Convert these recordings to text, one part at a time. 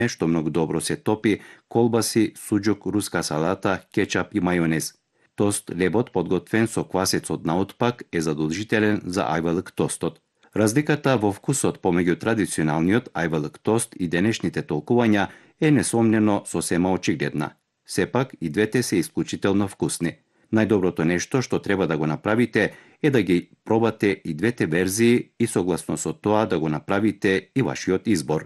što mnogo dobro se topi, kolbasi, suđuk, ruska salata, kečap i majonez. Тост лебот подготвен со квасец од наутпак е задолжителен за ајвалк тостот. Разликата во вкусот помеѓу традиционалниот ајвалк тост и денешните толкувања е несомнено сосема очигледна. Сепак и двете се исклучително вкусни. Најдоброто нешто што треба да го направите е да ги пробате и двете верзии и согласно со тоа да го направите и вашиот избор.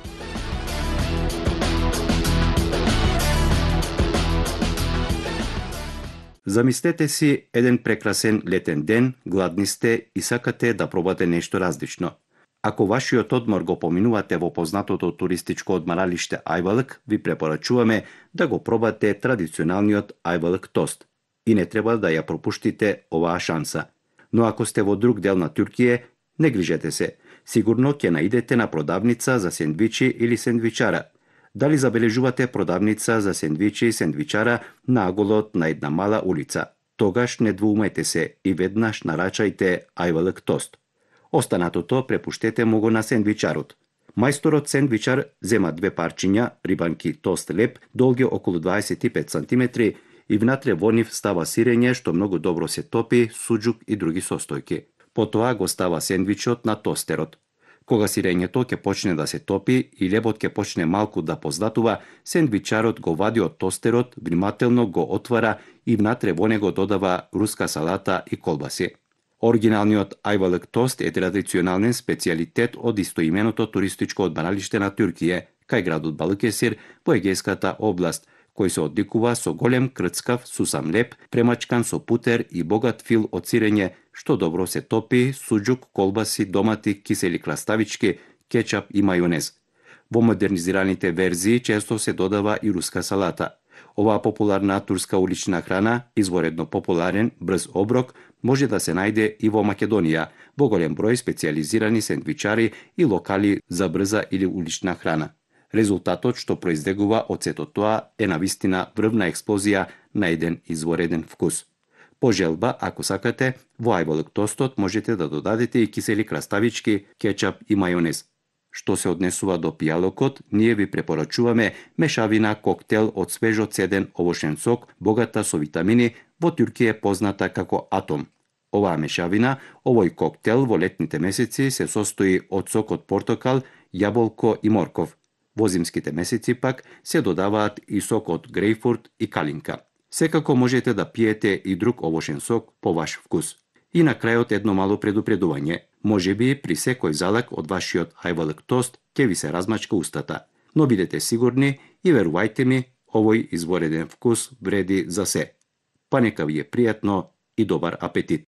Замислете си еден прекрасен летен ден, гладни сте и сакате да пробате нешто различно. Ако вашиот одмор го поминувате во познатото туристичко одмаралиште Ајвалк, ви препорачуваме да го пробате традиционалниот Ајвалк тост. И не треба да ја пропуштите оваа шанса. Но ако сте во друг дел на Туркија, не грижете се. Сигурно ќе наидете на продавница за сендвичи или сендвичара. Дали забележувате продавница за сендвичи и сендвичара на аголот на една мала улица? Тогаш не двумете се и веднаш нарачајте Ајвалк тост. Останатото препуштете му го на сендвичарот. Мајсторот сендвичар зема две парчиња, рибанки тост леп, долги околу 25 см и внатре во нив става сирење што многу добро се топи, суџук и други состојки. Потоа го става сендвичот на тостерот. Кога сирењето ќе почне да се топи и лебот ќе почне малку да поздатува, сендвичарот го вади од тостерот, внимателно го отвара и внатре во него додава руска салата и колбаси. Оригиналниот Ајвалк тост е традиционален специјалитет од истоименото туристичко одмаралиште на Туркија, кај градот Балыкесир во Егејската област, кој се оддикува со голем крцкав сусам леп, премачкан со путер и богат фил од сирење, што добро се топи, суџук, колбаси, домати, кисели краставички, кечап и мајонез. Во модернизираните верзии често се додава и руска салата. Оваа популарна турска улична храна, изворедно популарен брз оброк, може да се најде и во Македонија, во голем број специјализирани сендвичари и локали за брза или улична храна. Резултатот што произлегува од сето тоа е навистина врвна експлозија на еден извореден вкус. По желба, ако сакате, во Ајвалк тостот можете да додадете и кисели краставички, кечап и мајонез. Што се однесува до пијалокот, ние ви препорачуваме мешавина коктел од свежо цеден овошен сок, богата со витамини, во Туркија позната како атом. Оваа мешавина, овој коктел во летните месеци се состои од сок од портокал, јаболко и морков. Во зимските месеци пак се додаваат и сок од грејпфрут и калинка. Секако можете да пиете и друг овошен сок по ваш вкус. И на крајот едно мало предупредување. Можеби при секој залак од вашиот Ајвалк тост ќе ви се размачка устата. Но бидете сигурни и верувајте ми, овој извореден вкус вреди за се. Па нека ви е пријатно и добар апетит.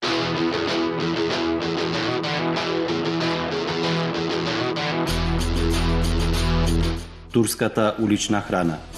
Турската улична храна.